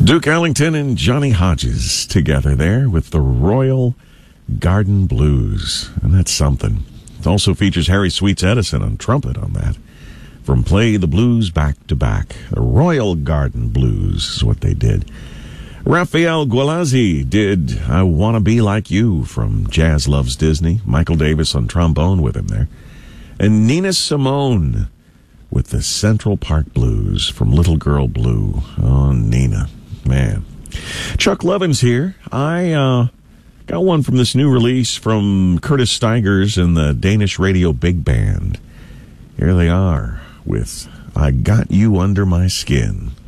Duke Ellington and Johnny Hodges together there with the Royal Garden Blues. And that's something. It also features Harry Sweets Edison on trumpet on that. From Play the Blues Back to Back. The Royal Garden Blues is what they did. Raphael Guilazzi did I Wanna Be Like You from Jazz Loves Disney. Michael Davis on trombone with him there. And Nina Simone with the Central Park Blues from Little Girl Blue. Oh, Nina. Man. Chuck Levin's here. I got one from this new release from Curtis Stigers and the Danish Radio Big Band. Here they are with I Got You Under My Skin.